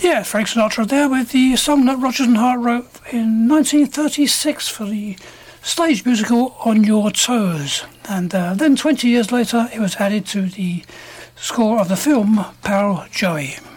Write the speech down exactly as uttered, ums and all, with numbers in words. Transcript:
Yeah, Frank Sinatra there with the song that Rodgers and Hart wrote in nineteen thirty-six for the stage musical On Your Toes. And uh, then twenty years later, it was added to the score of the film Pal Joey.